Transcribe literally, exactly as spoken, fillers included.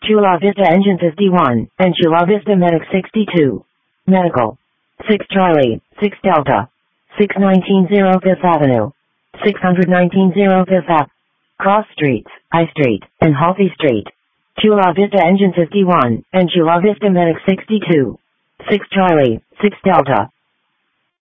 Chula Vista Engine fifty-one, and Chula Vista Medic sixty-two. Medical. six Charlie, six Delta. six nineteen zero Fifth Avenue. six nineteen zero Fifth Ave. Cross Streets, I Street, and Halsey Street. Chula Vista Engine fifty-one, and Chula Vista Medic sixty-two. six Charlie, six Delta.